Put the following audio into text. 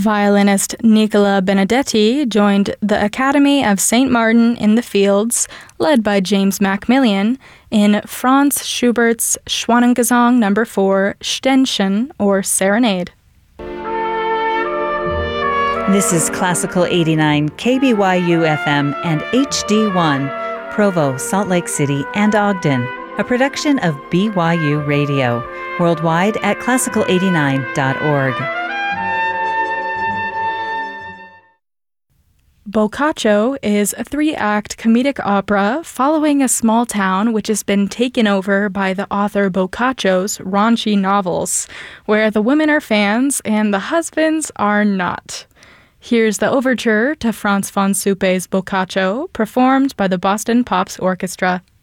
Violinist Nicola Benedetti joined the Academy of St. Martin in the Fields, led by James Macmillan, in Franz Schubert's Schwanengesang No. 4, Ständchen, or Serenade. This is Classical 89, KBYU FM and HD1, Provo, Salt Lake City, and Ogden, a production of BYU Radio, worldwide at classical89.org. Boccaccio is a 3-act comedic opera following a small town which has been taken over by the author Boccaccio's raunchy novels, where the women are fans and the husbands are not. Here's the overture to Franz von Suppe's Boccaccio, performed by the Boston Pops Orchestra.